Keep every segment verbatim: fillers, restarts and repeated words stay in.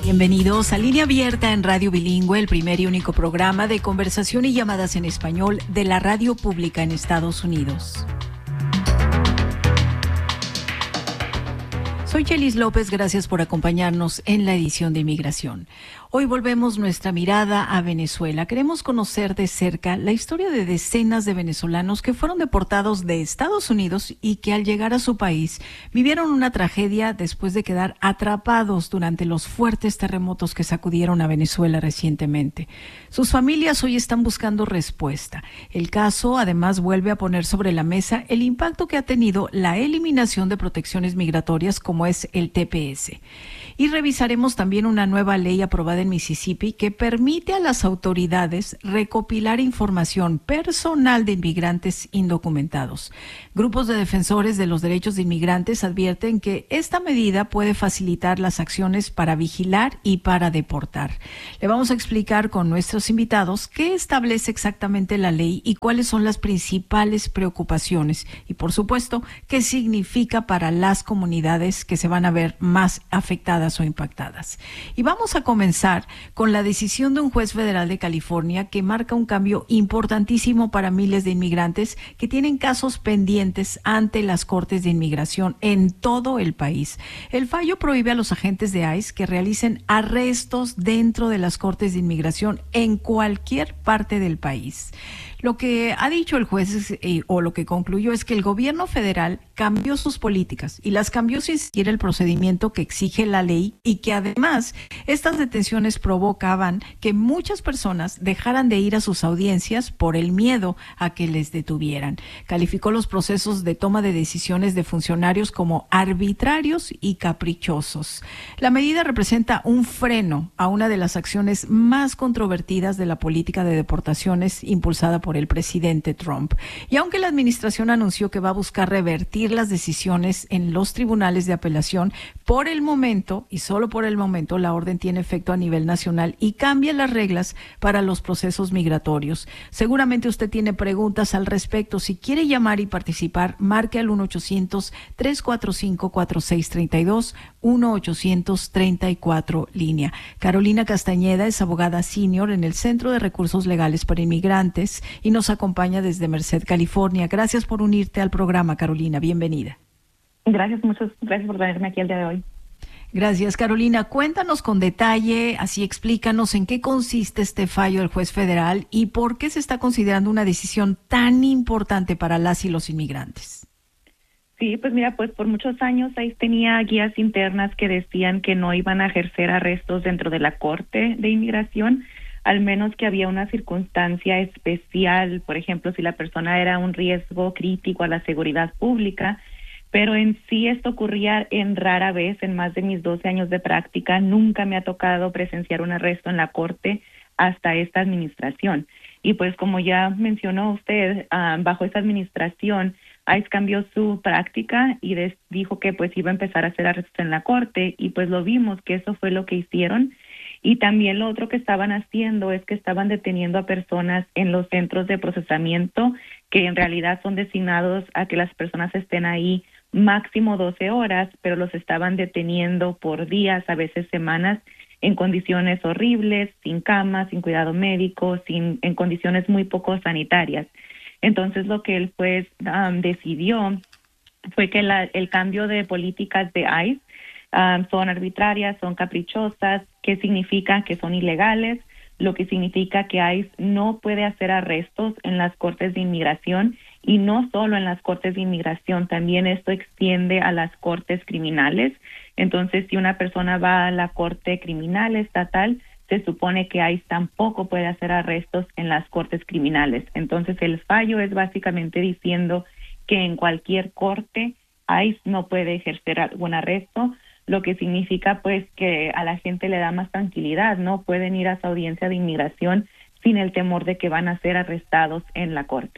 Bienvenidos a Línea Abierta en Radio Bilingüe, el primer y único programa de conversación y llamadas en español de la radio pública en Estados Unidos. Soy Chelis López, gracias por acompañarnos en la edición de Inmigración. Hoy volvemos nuestra mirada a Venezuela. Queremos conocer de cerca la historia de decenas de venezolanos que fueron deportados de Estados Unidos y que al llegar a su país vivieron una tragedia después de quedar atrapados durante los fuertes terremotos que sacudieron a Venezuela recientemente. Sus familias hoy están buscando respuesta. El caso además vuelve a poner sobre la mesa el impacto que ha tenido la eliminación de protecciones migratorias como es el T P S. Y revisaremos también una nueva ley aprobada en Mississippi que permite a las autoridades recopilar información personal de inmigrantes indocumentados. Grupos de defensores de los derechos de inmigrantes advierten que esta medida puede facilitar las acciones para vigilar y para deportar. Le vamos a explicar con nuestros invitados qué establece exactamente la ley y cuáles son las principales preocupaciones y, por supuesto, qué significa para las comunidades que se van a ver más afectadas o impactadas. Y vamos a comenzar con la decisión de un juez federal de California que marca un cambio importantísimo para miles de inmigrantes que tienen casos pendientes ante las cortes de inmigración en todo el país. El fallo prohíbe a los agentes de I C E que realicen arrestos dentro de las cortes de inmigración en cualquier parte del país. Lo que ha dicho el juez eh, o lo que concluyó es que el gobierno federal cambió sus políticas y las cambió sin seguir el procedimiento que exige la ley y que además estas detenciones provocaban que muchas personas dejaran de ir a sus audiencias por el miedo a que les detuvieran. Calificó los procesos de toma de decisiones de funcionarios como arbitrarios y caprichosos. La medida representa un freno a una de las acciones más controvertidas de la política de deportaciones impulsada por el presidente Trump. Y aunque la administración anunció que va a buscar revertir las decisiones en los tribunales de apelación, por el momento, y solo por el momento, la orden tiene efecto a nivel nacional y cambia las reglas para los procesos migratorios. Seguramente usted tiene preguntas al respecto. Si quiere llamar y participar, marque al uno ochocientos, tres cuatro cinco, cuatro seis tres dos, uno ochocientos treinta y cuatro línea. Carolina Castañeda es abogada senior en el Centro de Recursos Legales para Inmigrantes y nos acompaña desde Merced, California. Gracias por unirte al programa, Carolina. Bienvenida. Gracias, muchas gracias por tenerme aquí el día de hoy. Gracias, Carolina. Cuéntanos con detalle, así explícanos en qué consiste este fallo del juez federal y por qué se está considerando una decisión tan importante para las y los inmigrantes. Sí, pues mira, pues por muchos años I C E tenía guías internas que decían que no iban a ejercer arrestos dentro de la Corte de Inmigración, al menos que había una circunstancia especial, por ejemplo, si la persona era un riesgo crítico a la seguridad pública, pero en sí esto ocurría en rara vez. En más de mis doce años de práctica, nunca me ha tocado presenciar un arresto en la corte hasta esta administración. Y pues como ya mencionó usted, uh, bajo esta administración, I C E cambió su práctica y des- dijo que pues iba a empezar a hacer arrestos en la corte, y pues lo vimos que eso fue lo que hicieron. Y también lo otro que estaban haciendo es que estaban deteniendo a personas en los centros de procesamiento que en realidad son designados a que las personas estén ahí máximo doce horas, pero los estaban deteniendo por días, a veces semanas, en condiciones horribles, sin cama, sin cuidado médico, sin en condiciones muy poco sanitarias. Entonces lo que el juez um, decidió fue que la, el cambio de políticas de I C E Um, son arbitrarias, son caprichosas, que significa que son ilegales, lo que significa que I C E no puede hacer arrestos en las cortes de inmigración, y no solo en las cortes de inmigración, también esto extiende a las cortes criminales. Entonces, si una persona va a la corte criminal estatal, se supone que I C E tampoco puede hacer arrestos en las cortes criminales. Entonces, el fallo es básicamente diciendo que en cualquier corte I C E no puede ejercer algún arresto, lo que significa pues que a la gente le da más tranquilidad, ¿no? Pueden ir a su audiencia de inmigración sin el temor de que van a ser arrestados en la corte.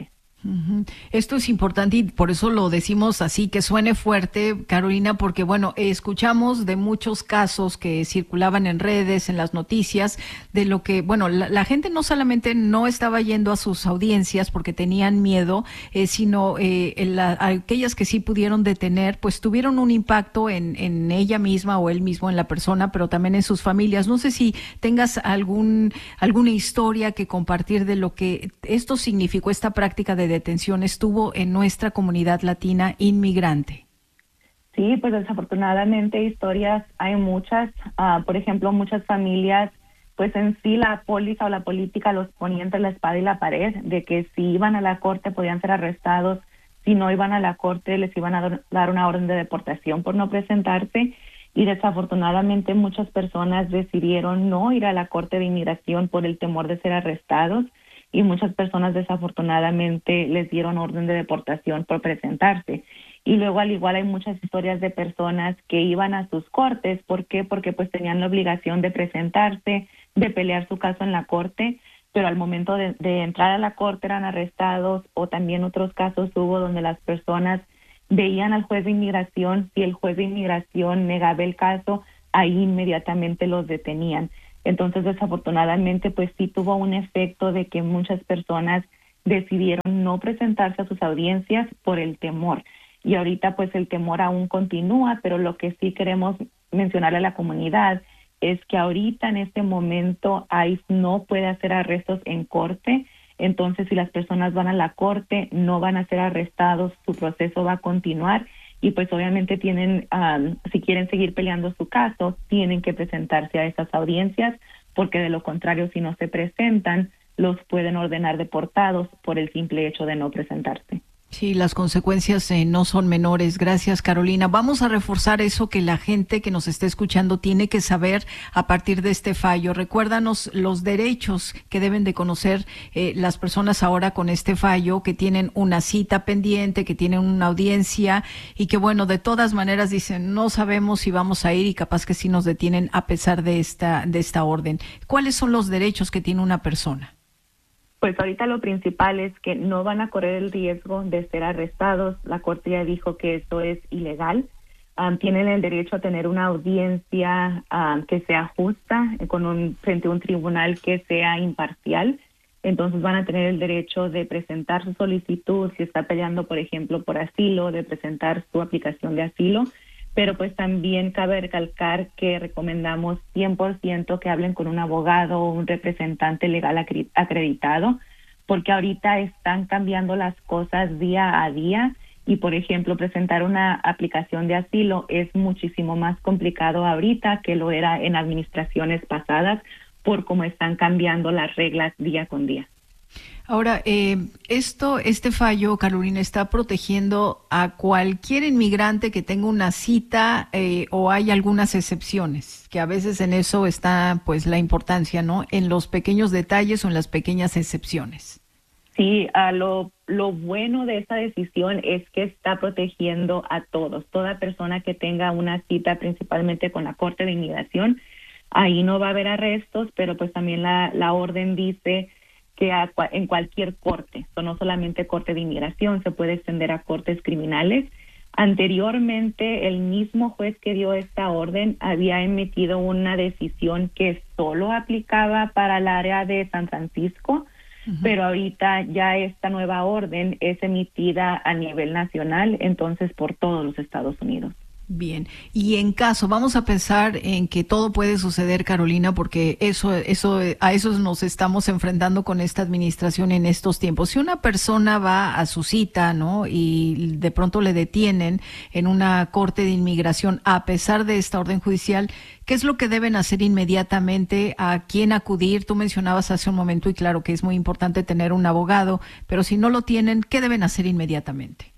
Ujú. Esto es importante y por eso lo decimos así, que suene fuerte, Carolina, porque bueno, escuchamos de muchos casos que circulaban en redes, en las noticias, de lo que, bueno, la, la gente no solamente no estaba yendo a sus audiencias porque tenían miedo, eh, sino eh, en la, aquellas que sí pudieron detener, pues tuvieron un impacto en, en ella misma o él mismo, en la persona, pero también en sus familias. No sé si tengas algún alguna historia que compartir de lo que esto significó, esta práctica de detención estuvo en nuestra comunidad latina inmigrante. Sí, pues desafortunadamente historias hay muchas. Uh, por ejemplo, muchas familias, pues en sí la póliza o la política los ponía entre la espada y la pared, de que si iban a la corte podían ser arrestados, si no iban a la corte les iban a dar una orden de deportación por no presentarse. Y desafortunadamente muchas personas decidieron no ir a la corte de inmigración por el temor de ser arrestados. Y muchas personas desafortunadamente les dieron orden de deportación por presentarse. Y luego al igual hay muchas historias de personas que iban a sus cortes. ¿Por qué? Porque pues tenían la obligación de presentarse, de pelear su caso en la corte, pero al momento de, de entrar a la corte eran arrestados, o también otros casos hubo donde las personas veían al juez de inmigración, si el juez de inmigración negaba el caso, ahí inmediatamente los detenían. Entonces, desafortunadamente, pues sí tuvo un efecto de que muchas personas decidieron no presentarse a sus audiencias por el temor. Y ahorita, pues el temor aún continúa, pero lo que sí queremos mencionarle a la comunidad es que ahorita, en este momento, ICE no puede hacer arrestos en corte. Entonces, si las personas van a la corte, no van a ser arrestados, su proceso va a continuar. Y pues obviamente tienen, um, si quieren seguir peleando su caso, tienen que presentarse a esas audiencias, porque de lo contrario, si no se presentan, los pueden ordenar deportados por el simple hecho de no presentarse. Sí, las consecuencias eh, no son menores. Gracias, Carolina. Vamos a reforzar eso que la gente que nos esté escuchando tiene que saber a partir de este fallo. Recuérdanos los derechos que deben de conocer eh, las personas ahora con este fallo, que tienen una cita pendiente, que tienen una audiencia y que, bueno, de todas maneras dicen, no sabemos si vamos a ir y capaz que sí nos detienen a pesar de esta, de esta orden. ¿Cuáles son los derechos que tiene una persona? Pues ahorita lo principal es que no van a correr el riesgo de ser arrestados. La Corte ya dijo que eso es ilegal. Um, tienen el derecho a tener una audiencia um, que sea justa, eh, con un, frente a un tribunal que sea imparcial. Entonces van a tener el derecho de presentar su solicitud, si está peleando, por ejemplo, por asilo, de presentar su aplicación de asilo. Pero pues también cabe recalcar que recomendamos cien por ciento que hablen con un abogado o un representante legal acreditado, porque ahorita están cambiando las cosas día a día y, por ejemplo, presentar una aplicación de asilo es muchísimo más complicado ahorita que lo era en administraciones pasadas, por cómo están cambiando las reglas día con día. Ahora, eh, esto, este fallo, Carolina, está protegiendo a cualquier inmigrante que tenga una cita eh, o hay algunas excepciones, que a veces en eso está pues la importancia, ¿no? En los pequeños detalles o en las pequeñas excepciones. Sí, uh, lo, lo bueno de esta decisión es que está protegiendo a todos, toda persona que tenga una cita principalmente con la Corte de Inmigración. Ahí no va a haber arrestos, pero pues también la, la orden dice que a, en cualquier corte, so no solamente corte de inmigración, se puede extender a cortes criminales. Anteriormente, el mismo juez que dio esta orden había emitido una decisión que solo aplicaba para el área de San Francisco, uh-huh. Pero ahorita ya esta nueva orden es emitida a nivel nacional, entonces por todos los Estados Unidos. Bien, y en caso, vamos a pensar en que todo puede suceder, Carolina, porque eso, eso, a eso nos estamos enfrentando con esta administración en estos tiempos. Si una persona va a su cita, ¿no? Y de pronto le detienen en una corte de inmigración, a pesar de esta orden judicial, ¿qué es lo que deben hacer inmediatamente? ¿A quién acudir? Tú mencionabas hace un momento, y claro que es muy importante tener un abogado, pero si no lo tienen, ¿qué deben hacer inmediatamente?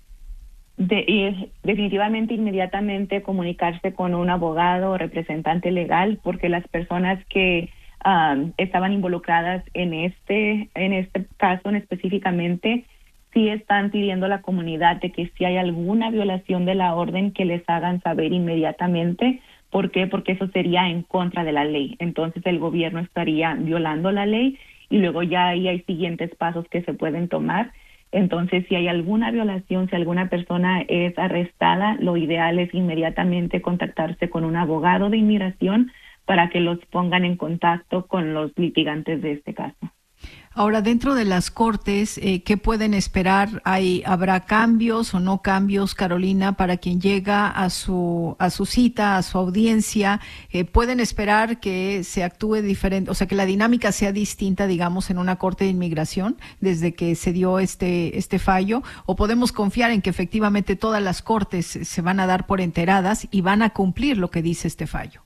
De, y definitivamente inmediatamente comunicarse con un abogado o representante legal, porque las personas que um, estaban involucradas en este en este caso en específicamente sí están pidiendo a la comunidad de que si hay alguna violación de la orden que les hagan saber inmediatamente. ¿Por qué? Porque eso sería en contra de la ley. Entonces el gobierno estaría violando la ley y luego ya ahí hay siguientes pasos que se pueden tomar. Entonces, si hay alguna violación, si alguna persona es arrestada, lo ideal es inmediatamente contactarse con un abogado de inmigración para que los pongan en contacto con los litigantes de este caso. Ahora, dentro de las cortes, eh, ¿qué pueden esperar? ¿Hay, ¿Habrá cambios o no cambios, Carolina, para quien llega a su a su cita, a su audiencia? Eh, ¿Pueden esperar que se actúe diferente, o sea, que la dinámica sea distinta, digamos, en una corte de inmigración desde que se dio este este fallo? ¿O podemos confiar en que efectivamente todas las cortes se van a dar por enteradas y van a cumplir lo que dice este fallo?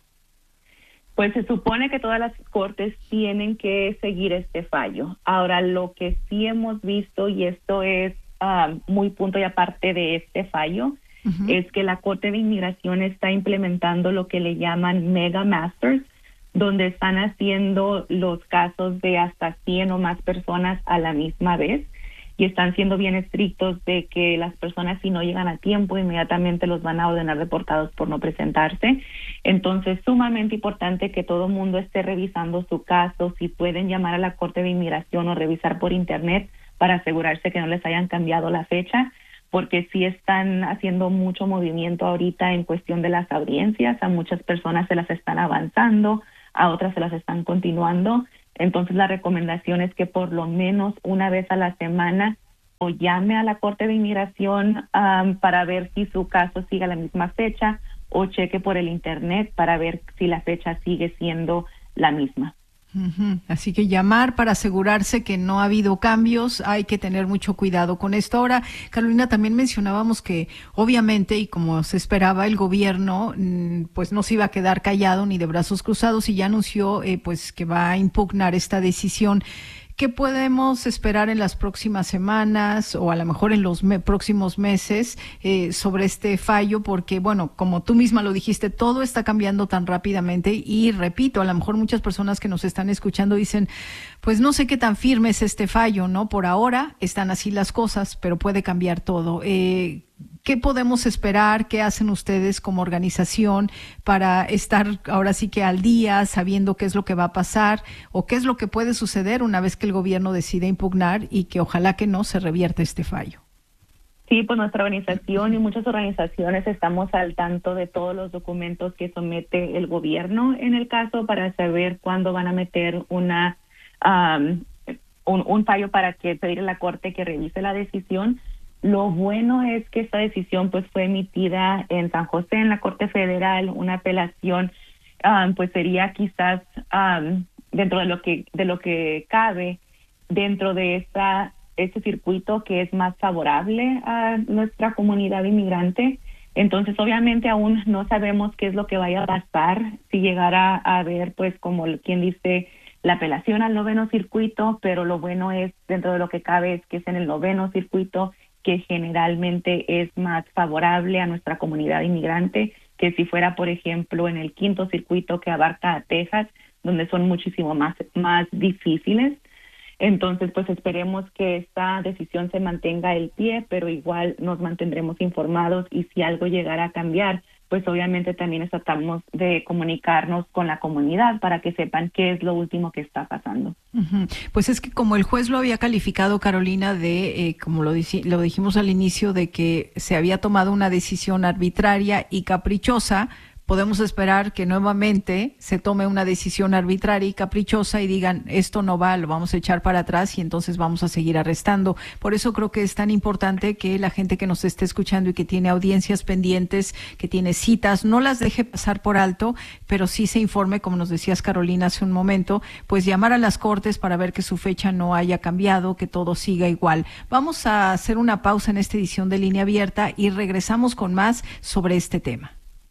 Pues se supone que todas las cortes tienen que seguir este fallo. Ahora, lo que sí hemos visto, y esto es uh, muy punto y aparte de este fallo, uh-huh. es que la Corte de Inmigración está implementando lo que le llaman mega masters, donde están haciendo los casos de hasta cien o más personas a la misma vez, y están siendo bien estrictos de que las personas, si no llegan a tiempo, inmediatamente los van a ordenar deportados por no presentarse. Entonces, sumamente importante que todo el mundo esté revisando su caso, si pueden llamar a la Corte de Inmigración o revisar por internet para asegurarse que no les hayan cambiado la fecha, porque sí están haciendo mucho movimiento ahorita en cuestión de las audiencias. A muchas personas se las están avanzando, a otras se las están continuando. Entonces, la recomendación es que por lo menos una vez a la semana o llame a la Corte de Inmigración um, para ver si su caso sigue a la misma fecha, o cheque por el internet para ver si la fecha sigue siendo la misma. Uh-huh. Así que llamar para asegurarse que no ha habido cambios, hay que tener mucho cuidado con esto. Ahora, Carolina, también mencionábamos que obviamente, y como se esperaba, el gobierno pues no se iba a quedar callado ni de brazos cruzados, y ya anunció eh, pues que va a impugnar esta decisión. ¿Qué podemos esperar en las próximas semanas o a lo mejor en los me- próximos meses eh, sobre este fallo? Porque, bueno, como tú misma lo dijiste, todo está cambiando tan rápidamente y, repito, a lo mejor muchas personas que nos están escuchando dicen, pues no sé qué tan firme es este fallo, ¿no? Por ahora están así las cosas, pero puede cambiar todo. Eh, ¿Qué podemos esperar? ¿Qué hacen ustedes como organización para estar ahora sí que al día, sabiendo qué es lo que va a pasar o qué es lo que puede suceder una vez que el gobierno decide impugnar y que ojalá que no se revierta este fallo? Sí, pues nuestra organización y muchas organizaciones estamos al tanto de todos los documentos que somete el gobierno en el caso para saber cuándo van a meter una um, un, un fallo para que pedir a la Corte que revise la decisión. Lo bueno es que esta decisión pues fue emitida en San José, en la Corte Federal. Una apelación um, pues sería quizás um, dentro de lo que de lo que cabe dentro de esta este circuito que es más favorable a nuestra comunidad inmigrante. Entonces, obviamente aún no sabemos qué es lo que vaya a pasar si llegara a haber, pues, como quien dice, la apelación al noveno circuito, pero lo bueno es, dentro de lo que cabe, es que es en el noveno circuito, que generalmente es más favorable a nuestra comunidad inmigrante, que si fuera, por ejemplo, en el quinto circuito que abarca a Texas, donde son muchísimo más, más difíciles. Entonces, pues esperemos que esta decisión se mantenga el pie, pero igual nos mantendremos informados, y si algo llegara a cambiar, pues obviamente también tratamos de comunicarnos con la comunidad para que sepan qué es lo último que está pasando. Uh-huh. Pues es que como el juez lo había calificado, Carolina, de, eh, como lo, dici- lo dijimos al inicio, de que se había tomado una decisión arbitraria y caprichosa, podemos esperar que nuevamente se tome una decisión arbitraria y caprichosa y digan, esto no va, lo vamos a echar para atrás y entonces vamos a seguir arrestando. Por eso creo que es tan importante que la gente que nos esté escuchando y que tiene audiencias pendientes, que tiene citas, no las deje pasar por alto, pero sí se informe, como nos decías, Carolina, hace un momento, pues llamar a las cortes para ver que su fecha no haya cambiado, que todo siga igual. Vamos a hacer una pausa en esta edición de Línea Abierta y regresamos con más sobre este tema.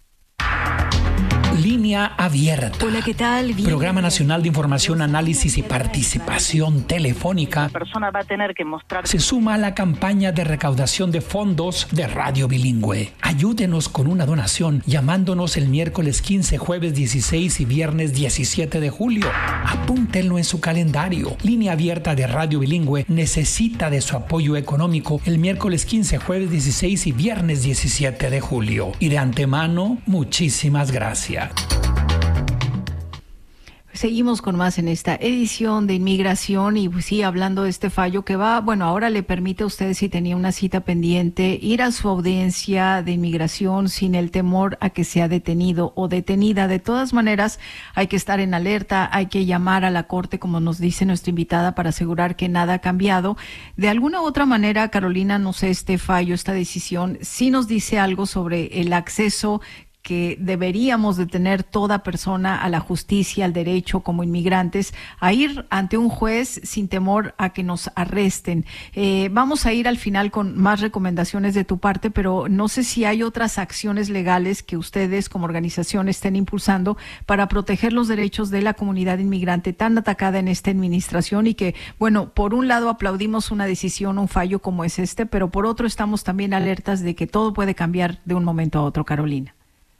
Línea Abierta. Hola, ¿qué tal? Bien. Programa Nacional de Información, Análisis y Participación Telefónica. La persona va a tener que mostrar. Se suma a la campaña de recaudación de fondos de Radio Bilingüe. Ayúdenos con una donación llamándonos el miércoles quince, jueves dieciséis y viernes diecisiete de julio. Apúntenlo en su calendario. Línea Abierta de Radio Bilingüe necesita de su apoyo económico el miércoles quince, jueves dieciséis y viernes diecisiete de julio. Y de antemano, muchísimas gracias. Seguimos con más en esta edición de Inmigración y pues, sí, hablando de este fallo que va, bueno, ahora le permite a usted, si tenía una cita pendiente, ir a su audiencia de inmigración sin el temor a que sea detenido o detenida. De todas maneras, hay que estar en alerta, hay que llamar a la corte, como nos dice nuestra invitada, para asegurar que nada ha cambiado. De alguna u otra manera, Carolina, no sé, este fallo, esta decisión, sí nos dice algo sobre el acceso que deberíamos de tener toda persona a la justicia, al derecho como inmigrantes, a ir ante un juez sin temor a que nos arresten. Eh, vamos a ir al final con más recomendaciones de tu parte, pero no sé si hay otras acciones legales que ustedes como organización estén impulsando para proteger los derechos de la comunidad inmigrante tan atacada en esta administración y que, bueno, por un lado aplaudimos una decisión, un fallo como es este, pero por otro estamos también alertas de que todo puede cambiar de un momento a otro, Carolina.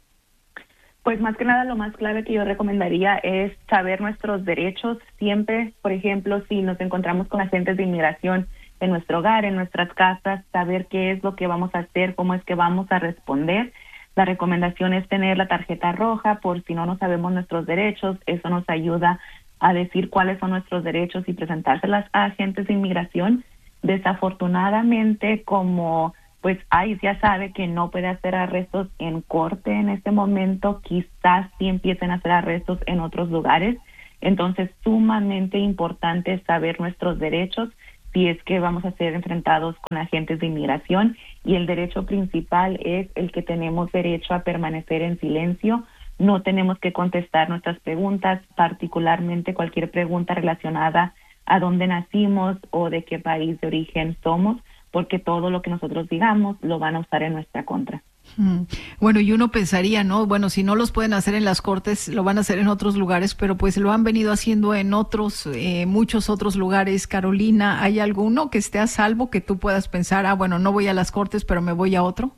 Pues más que nada lo más clave que yo recomendaría es saber nuestros derechos siempre. Por ejemplo, si nos encontramos con agentes de inmigración en nuestro hogar, en nuestras casas, saber qué es lo que vamos a hacer, cómo es que vamos a responder. La recomendación es tener la tarjeta roja por si no nos sabemos nuestros derechos. Eso nos ayuda a decir cuáles son nuestros derechos y presentárselas a agentes de inmigración. Desafortunadamente, como pues ICE ya sabe que no puede hacer arrestos en corte en este momento, quizás sí empiecen a hacer arrestos en otros lugares. Entonces, sumamente importante saber nuestros derechos si es que vamos a ser enfrentados con agentes de inmigración. Y el derecho principal es el que tenemos derecho a permanecer en silencio. No tenemos que contestar nuestras preguntas, particularmente cualquier pregunta relacionada a dónde nacimos o de qué país de origen somos, porque todo lo que nosotros digamos lo van a usar en nuestra contra. Bueno, y uno pensaría, ¿no? Bueno, si no los pueden hacer en las cortes, lo van a hacer en otros lugares, pero pues lo han venido haciendo en otros, eh, muchos otros lugares. Carolina, ¿hay alguno que esté a salvo que tú puedas pensar, ah, bueno, no voy a las cortes, pero me voy a otro?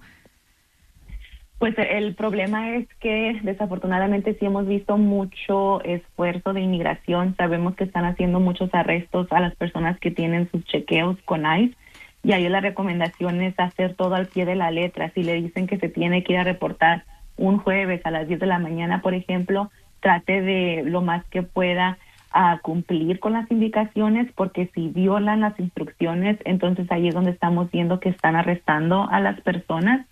Pues el problema es que desafortunadamente sí hemos visto mucho esfuerzo de inmigración. Sabemos que están haciendo muchos arrestos a las personas que tienen sus chequeos con ICE. Y ahí la recomendación es hacer todo al pie de la letra. Si le dicen que se tiene que ir a reportar un jueves a las diez de la mañana, por ejemplo, trate de lo más que pueda a cumplir con las indicaciones, porque si violan las instrucciones, entonces ahí es donde estamos viendo que están arrestando a las personas.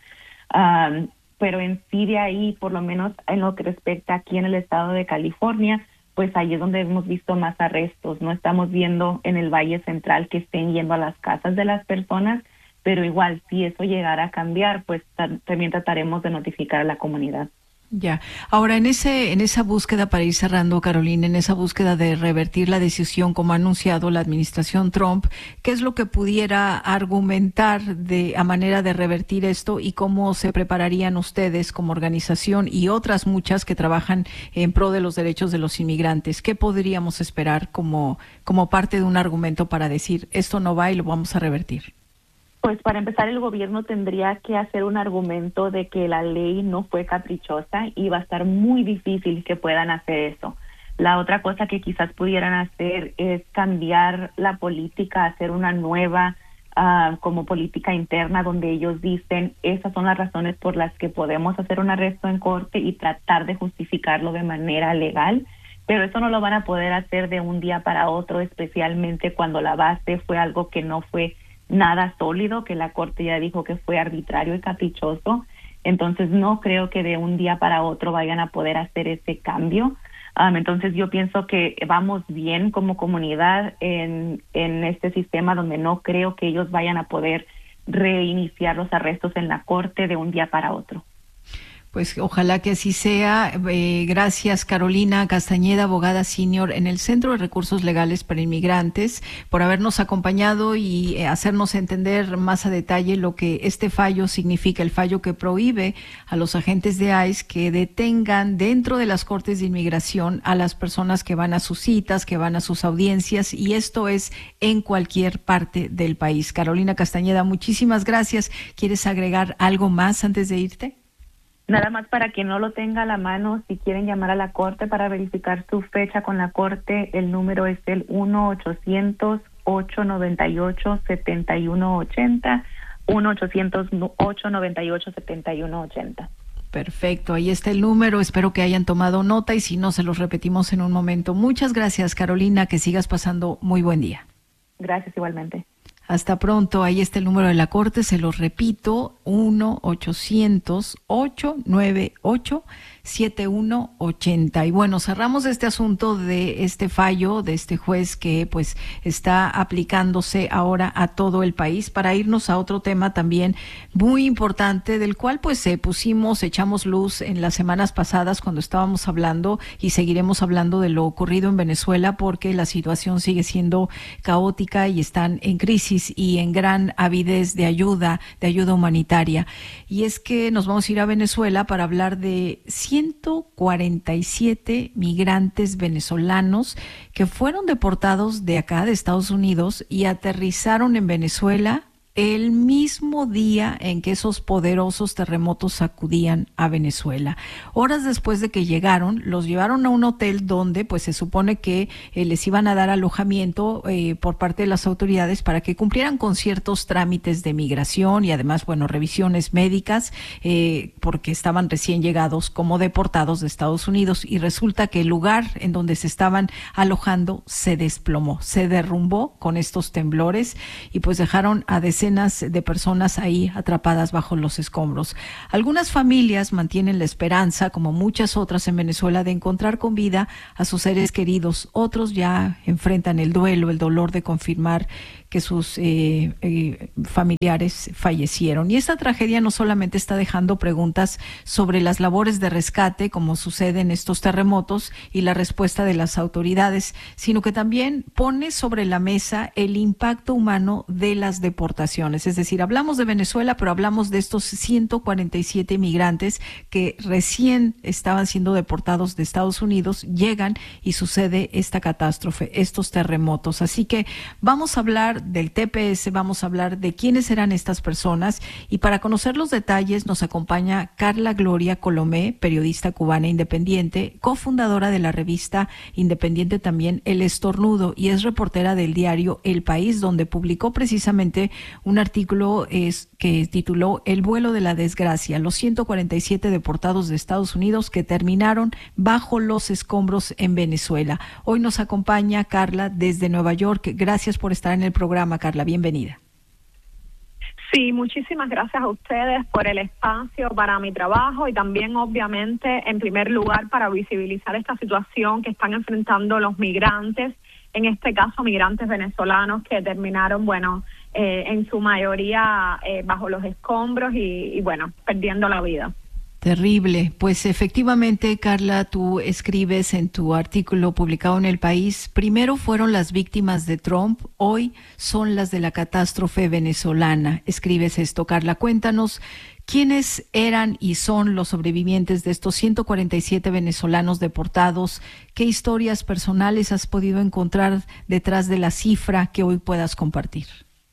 Um, pero en sí de ahí, por lo menos en lo que respecta aquí en el estado de California, pues ahí es donde hemos visto más arrestos. No estamos viendo en el Valle Central que estén yendo a las casas de las personas, pero igual si eso llegara a cambiar, pues también trataremos de notificar a la comunidad. Ya. Ahora, en ese, en esa búsqueda, para ir cerrando, Carolina, en esa búsqueda de revertir la decisión, como ha anunciado la administración Trump, ¿qué es lo que pudiera argumentar de a manera de revertir esto y cómo se prepararían ustedes como organización y otras muchas que trabajan en pro de los derechos de los inmigrantes? ¿Qué podríamos esperar como, como parte de un argumento para decir esto no va y lo vamos a revertir? Pues para empezar, el gobierno tendría que hacer un argumento de que la ley no fue caprichosa y va a estar muy difícil que puedan hacer eso. La otra cosa que quizás pudieran hacer es cambiar la política, hacer una nueva uh, como política interna donde ellos dicen esas son las razones por las que podemos hacer un arresto en corte y tratar de justificarlo de manera legal. Pero eso no lo van a poder hacer de un día para otro, especialmente cuando la base fue algo que no fue nada sólido, que la corte ya dijo que fue arbitrario y caprichoso. Entonces no creo que de un día para otro vayan a poder hacer ese cambio. Um, entonces yo pienso que vamos bien como comunidad en, en este sistema donde no creo que ellos vayan a poder reiniciar los arrestos en la corte de un día para otro. Pues ojalá que así sea. Eh, gracias, Carolina Castañeda, abogada senior en el Centro de Recursos Legales para Inmigrantes, por habernos acompañado y eh, hacernos entender más a detalle lo que este fallo significa, el fallo que prohíbe a los agentes de ICE que detengan dentro de las cortes de inmigración a las personas que van a sus citas, que van a sus audiencias, y esto es en cualquier parte del país. Carolina Castañeda, muchísimas gracias. ¿Quieres agregar algo más antes de irte? Nada más para quien no lo tenga a la mano, si quieren llamar a la corte para verificar su fecha con la corte, el número es el uno ochocientos, ocho noventa y ocho, setenta y uno ochenta, uno ochocientos, ocho noventa y ocho, setenta y uno ochenta. Perfecto, ahí está el número, espero que hayan tomado nota y si no, se los repetimos en un momento. Muchas gracias, Carolina, que sigas pasando muy buen día. Gracias, igualmente. Hasta pronto, ahí está el número de la Corte, se los repito, uno ochocientos, ocho nueve ocho, siete uno ocho cero. Y bueno, cerramos este asunto de este fallo de este juez que pues está aplicándose ahora a todo el país para irnos a otro tema también muy importante del cual pues eh, pusimos, echamos luz en las semanas pasadas cuando estábamos hablando y seguiremos hablando de lo ocurrido en Venezuela porque la situación sigue siendo caótica y están en crisis y en gran avidez de ayuda, de ayuda humanitaria. Y es que nos vamos a ir a Venezuela para hablar de ciento cuarenta y siete migrantes venezolanos que fueron deportados de acá, de Estados Unidos, y aterrizaron en Venezuela el mismo día en que esos poderosos terremotos sacudían a Venezuela. Horas después de que llegaron, los llevaron a un hotel donde pues se supone que eh, les iban a dar alojamiento eh, por parte de las autoridades para que cumplieran con ciertos trámites de migración y además, bueno, revisiones médicas eh, porque estaban recién llegados como deportados de Estados Unidos y resulta que el lugar en donde se estaban alojando se desplomó, se derrumbó con estos temblores y pues dejaron a decenas de personas ahí atrapadas bajo los escombros. Algunas familias mantienen la esperanza, como muchas otras en Venezuela, de encontrar con vida a sus seres queridos. Otros ya enfrentan el duelo, el dolor de confirmar que sus eh, eh, familiares fallecieron. Y esta tragedia no solamente está dejando preguntas sobre las labores de rescate, como sucede en estos terremotos, y la respuesta de las autoridades, sino que también pone sobre la mesa el impacto humano de las deportaciones. Es decir, hablamos de Venezuela, pero hablamos de estos ciento cuarenta y siete migrantes que recién estaban siendo deportados de Estados Unidos, llegan y sucede esta catástrofe, estos terremotos. Así que vamos a hablar del T P S, vamos a hablar de quiénes eran estas personas y para conocer los detalles nos acompaña Carla Gloria Colomé, periodista cubana independiente, cofundadora de la revista independiente también El Estornudo y es reportera del diario El País, donde publicó precisamente un artículo es, que tituló El vuelo de la desgracia, los ciento cuarenta y siete deportados de Estados Unidos que terminaron bajo los escombros en Venezuela. Hoy nos acompaña Carla desde Nueva York. Gracias por estar en el programa. Carla, bienvenida. Sí, muchísimas gracias a ustedes por el espacio para mi trabajo y también, obviamente, en primer lugar, para visibilizar esta situación que están enfrentando los migrantes, en este caso migrantes venezolanos que terminaron, bueno, eh, en su mayoría eh, bajo los escombros y, y, bueno, perdiendo la vida. Terrible. Pues efectivamente, Carla, tú escribes en tu artículo publicado en El País, primero fueron las víctimas de Trump, hoy son las de la catástrofe venezolana. Escribes esto, Carla. Cuéntanos quiénes eran y son los sobrevivientes de estos ciento cuarenta y siete venezolanos deportados. ¿Qué historias personales has podido encontrar detrás de la cifra que hoy puedas compartir?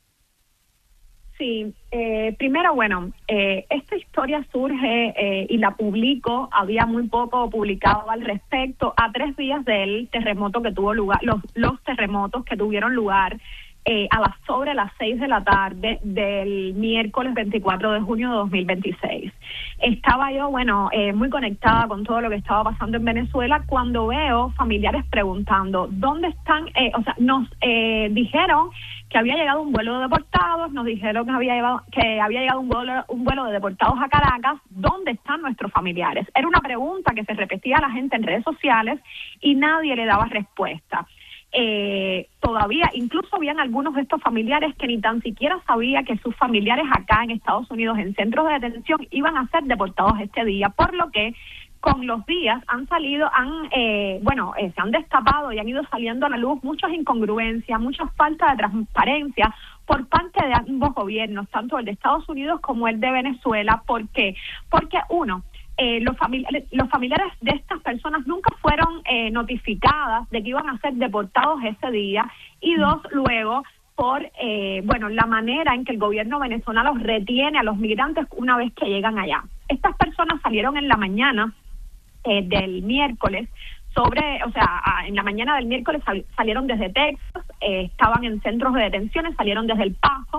Sí, eh, primero, bueno, eh, esta historia surge eh, y la publico, había muy poco publicado al respecto, a tres días del terremoto que tuvo lugar, los, los terremotos que tuvieron lugar eh, a las sobre las seis de la tarde del miércoles veinticuatro de junio de dos mil veintiséis. Estaba yo, bueno, eh, muy conectada con todo lo que estaba pasando en Venezuela cuando veo familiares preguntando, ¿dónde están? Eh, o sea, nos eh, dijeron que había llegado un vuelo de deportados, nos dijeron que había llegado, que había llegado un vuelo, un vuelo de deportados a Caracas, ¿dónde están nuestros familiares? Era una pregunta que se repetía a la gente en redes sociales y nadie le daba respuesta. Eh, todavía, incluso habían algunos de estos familiares que ni tan siquiera sabía que sus familiares acá en Estados Unidos, en centros de detención, iban a ser deportados este día, por lo que con los días han salido, han eh, bueno, eh, se han destapado y han ido saliendo a la luz muchas incongruencias, mucha falta de transparencia por parte de ambos gobiernos, tanto el de Estados Unidos como el de Venezuela. ¿Por qué? Porque uno, eh, los, familiares, los familiares de estas personas nunca fueron eh, notificadas de que iban a ser deportados ese día, y dos, luego, por eh, bueno, la manera en que el gobierno venezolano retiene a los migrantes una vez que llegan allá. Estas personas salieron en la mañana eh, del miércoles, sobre, o sea, a, en la mañana del miércoles sal, salieron desde Texas, eh, estaban en centros de detenciones, salieron desde El Paso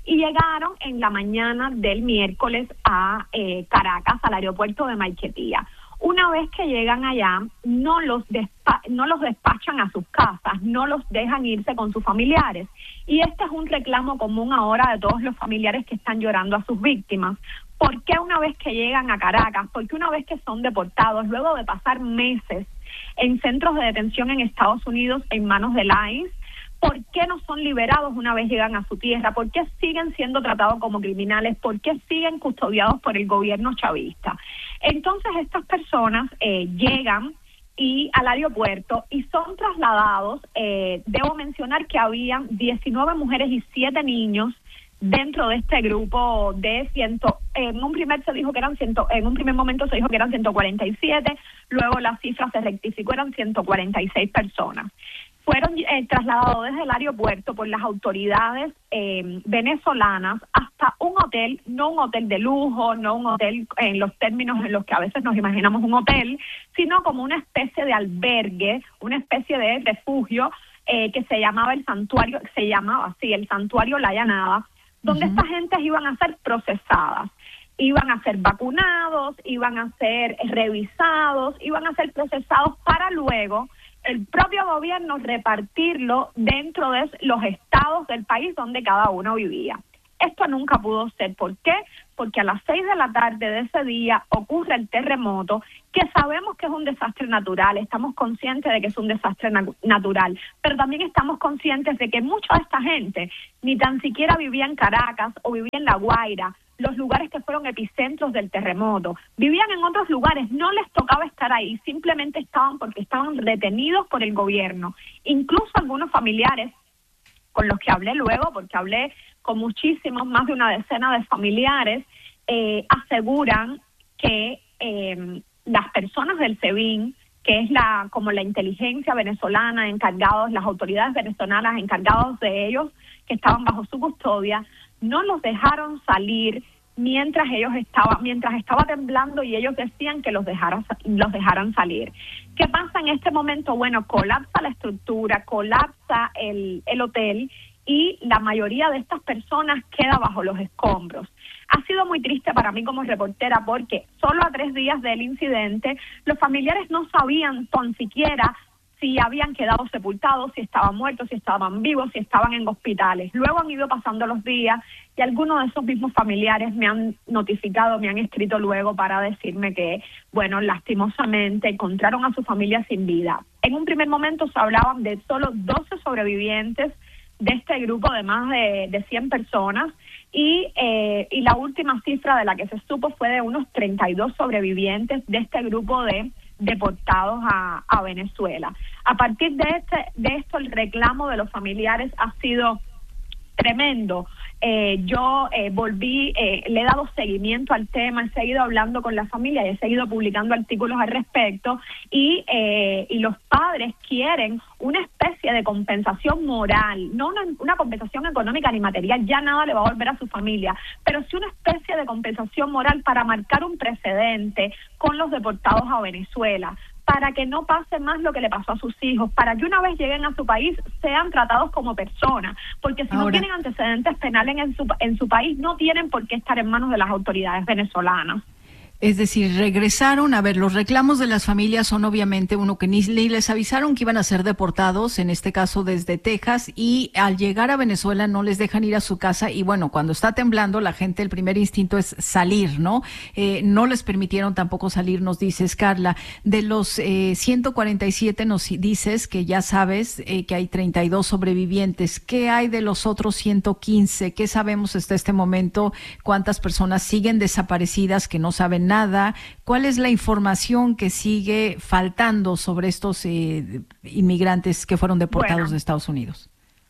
y llegaron en la mañana del miércoles a eh, Caracas, al aeropuerto de Maiquetía. Una vez que llegan allá, no los despa- no los despachan a sus casas, no los dejan irse con sus familiares. Y este es un reclamo común ahora de todos los familiares que están llorando a sus víctimas. ¿Por qué una vez que llegan a Caracas? Porque una vez que son deportados, luego de pasar meses en centros de detención en Estados Unidos en manos del I C E, ¿por qué no son liberados una vez llegan a su tierra? ¿Por qué siguen siendo tratados como criminales? ¿Por qué siguen custodiados por el gobierno chavista? Entonces estas personas eh, llegan y al aeropuerto y son trasladados. Eh, debo mencionar que habían diecinueve mujeres y siete niños dentro de este grupo de ciento, en un primer se dijo que eran ciento, en un primer momento se dijo que eran ciento cuarenta y siete, luego la cifra se rectificó, eran ciento cuarenta y seis personas. Fueron eh, trasladados desde el aeropuerto por las autoridades eh, venezolanas hasta un hotel, no un hotel de lujo, no un hotel en los términos en los que a veces nos imaginamos un hotel, sino como una especie de albergue, una especie de refugio eh, que se llamaba el santuario, se llamaba así, el santuario La Llanada, donde uh-huh. estas gentes iban a ser procesadas, iban a ser vacunados, iban a ser revisados, iban a ser procesados para luego el propio gobierno repartirlo dentro de los estados del país donde cada uno vivía. Esto nunca pudo ser. ¿Por qué? Porque a las seis de la tarde de ese día ocurre el terremoto, que sabemos que es un desastre natural, estamos conscientes de que es un desastre na- natural, pero también estamos conscientes de que mucha de esta gente ni tan siquiera vivía en Caracas o vivía en La Guaira, los lugares que fueron epicentros del terremoto. Vivían en otros lugares, no les tocaba estar ahí, simplemente estaban porque estaban retenidos por el gobierno. Incluso algunos familiares con los que hablé luego, porque hablé con muchísimos, más de una decena de familiares, eh, aseguran que eh, las personas del SEBIN, que es la como la inteligencia venezolana, encargados, las autoridades venezolanas encargados de ellos, que estaban bajo su custodia, no los dejaron salir mientras ellos estaban, mientras estaba temblando y ellos decían que los dejaran, los dejaran salir. ¿Qué pasa en este momento? Bueno, colapsa la estructura, colapsa el, el hotel y la mayoría de estas personas queda bajo los escombros. Ha sido muy triste para mí como reportera porque solo a tres días del incidente los familiares no sabían tan siquiera si habían quedado sepultados, si estaban muertos, si estaban vivos, si estaban en hospitales. Luego han ido pasando los días y algunos de esos mismos familiares me han notificado, me han escrito luego para decirme que, bueno, lastimosamente encontraron a su familia sin vida. En un primer momento se hablaban de solo doce sobrevivientes de este grupo de más de, de cien personas y, eh, y la última cifra de la que se supo fue de unos treinta y dos sobrevivientes de este grupo de deportados a, a Venezuela. A partir de este de esto el reclamo de los familiares ha sido tremendo. Eh, yo eh, volví, eh, le he dado seguimiento al tema, he seguido hablando con la familia y he seguido publicando artículos al respecto y, eh, y los padres quieren una especie de compensación moral, no una, una compensación económica ni material, ya nada le va a volver a su familia, pero sí una especie de compensación moral para marcar un precedente con los deportados a Venezuela, para que no pase más lo que le pasó a sus hijos, para que una vez lleguen a su país sean tratados como personas, porque si Ahora, no tienen antecedentes penales en su, en su país, no tienen por qué estar en manos de las autoridades venezolanas. Es decir, regresaron, a ver, los reclamos de las familias son obviamente uno que ni les avisaron que iban a ser deportados, en este caso desde Texas, y al llegar a Venezuela no les dejan ir a su casa y bueno, cuando está temblando la gente, el primer instinto es salir, ¿no? Eh, no les permitieron tampoco salir, nos dices, Carla. De los eh, ciento cuarenta y siete nos dices que ya sabes eh, que hay treinta y dos sobrevivientes. ¿Qué hay de los otros ciento quince? ¿Qué sabemos hasta este momento? ¿Cuántas personas siguen desaparecidas que no saben nada? ¿Cuál es la información que sigue faltando sobre estos eh, inmigrantes que fueron deportados bueno, de Estados Unidos?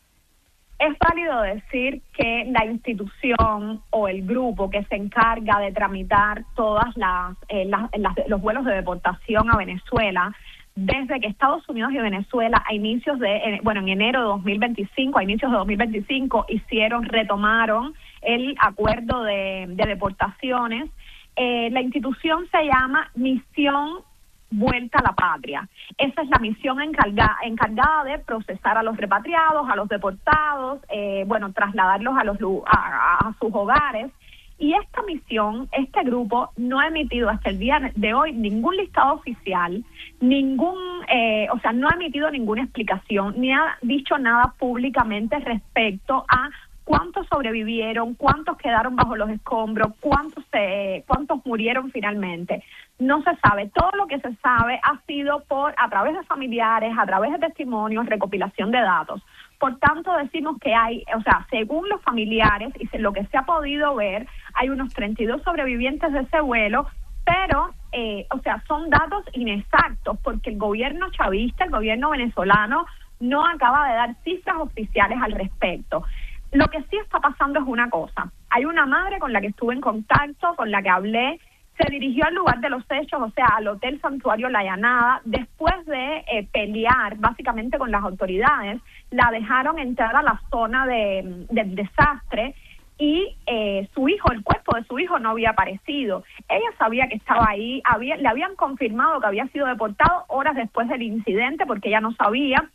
Es válido decir que la institución o el grupo que se encarga de tramitar todas las, eh, las, las los vuelos de deportación a Venezuela, desde que Estados Unidos y Venezuela a inicios de, bueno, en enero de dos mil veinticinco, a inicios de dos mil veinticinco, hicieron, retomaron el acuerdo de, de deportaciones. Eh, la institución se llama Misión vuelta a la patria. Esa es la misión encarga, encargada de procesar a los repatriados, a los deportados, eh, bueno, trasladarlos a, los, a, a sus hogares. Y esta misión, este grupo, no ha emitido hasta el día de hoy ningún listado oficial, ningún, eh, o sea, no ha emitido ninguna explicación, ni ha dicho nada públicamente respecto a cuántos sobrevivieron, cuántos quedaron bajo los escombros, cuántos se, cuántos murieron finalmente. No se sabe. Todo lo que se sabe ha sido por a través de familiares, a través de testimonios, recopilación de datos. Por tanto, decimos que hay, o sea, según los familiares y lo que se ha podido ver, hay unos treinta y dos sobrevivientes de ese vuelo, pero, eh, o sea, son datos inexactos porque el gobierno chavista, el gobierno venezolano, no acaba de dar cifras oficiales al respecto. Lo que sí está pasando es una cosa. Hay una madre con la que estuve en contacto, con la que hablé, se dirigió al lugar de los hechos, o sea, al Hotel Santuario La Llanada, después de eh, pelear básicamente con las autoridades, la dejaron entrar a la zona de, del desastre y eh, su hijo, el cuerpo de su hijo no había aparecido. Ella sabía que estaba ahí, había, le habían confirmado que había sido deportado horas después del incidente porque ella no sabía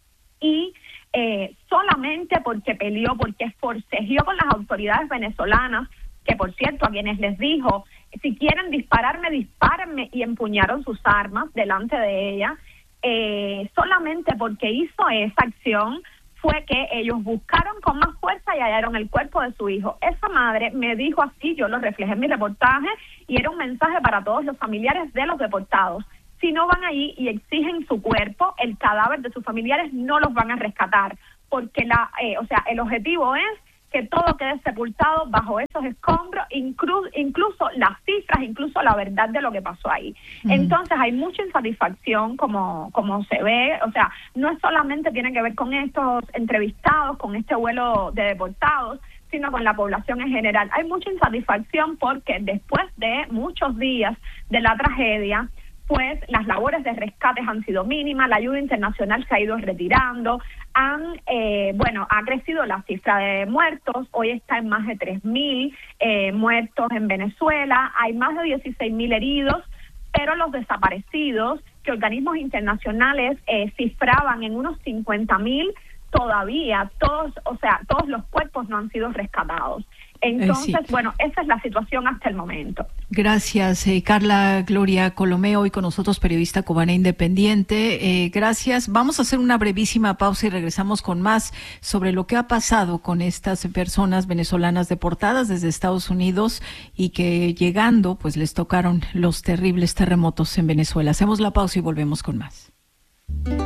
y eh, solamente porque peleó, porque forcejeó con las autoridades venezolanas, que por cierto a quienes les dijo, si quieren dispararme, dispárenme, y empuñaron sus armas delante de ella, eh, solamente porque hizo esa acción fue que ellos buscaron con más fuerza y hallaron el cuerpo de su hijo. Esa madre me dijo así, yo lo reflejé en mi reportaje, y era un mensaje para todos los familiares de los deportados. Si no van allí y exigen su cuerpo, el cadáver de sus familiares no los van a rescatar, porque la, eh, o sea, el objetivo es que todo quede sepultado bajo esos escombros, inclu incluso las cifras, incluso la verdad de lo que pasó ahí. Mm. Entonces hay mucha insatisfacción como, como se ve, o sea, no es solamente tiene que ver con estos entrevistados, con este vuelo de deportados, sino con la población en general. Hay mucha insatisfacción porque después de muchos días de la tragedia, pues las labores de rescates han sido mínimas, la ayuda internacional se ha ido retirando, han, eh, bueno, ha crecido la cifra de muertos, hoy está en más de tres mil eh, muertos en Venezuela, hay más de dieciséis mil heridos, pero los desaparecidos, que organismos internacionales eh, cifraban en unos cincuenta mil, todavía todos, o sea, todos los cuerpos no han sido rescatados. Entonces, eh, sí. bueno, esa es la situación hasta el momento. Gracias, eh, Carla Gloria Colomé, hoy con nosotros, periodista cubana independiente. Eh, gracias. Vamos a hacer una brevísima pausa y regresamos con más sobre lo que ha pasado con estas personas venezolanas deportadas desde Estados Unidos y que llegando, pues les tocaron los terribles terremotos en Venezuela. Hacemos la pausa y volvemos con más.